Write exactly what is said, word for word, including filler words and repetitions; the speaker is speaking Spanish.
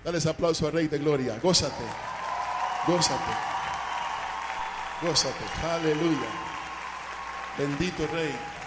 Dale ese aplauso al Rey de Gloria. Gózate, gózate, gózate. Aleluya. Bendito Rey.